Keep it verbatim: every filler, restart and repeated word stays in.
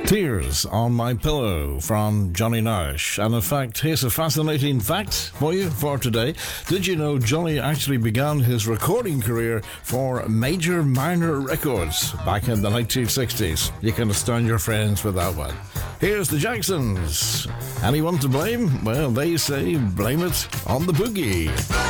Tears on My Pillow from Johnny Nash. And in fact, here's a fascinating fact for you for today. Did you know Johnny actually began his recording career for Major Minor Records back in the nineteen sixties? You can astound your friends with that one. Here's the Jacksons. Anyone to blame? Well, they say blame it on the boogie.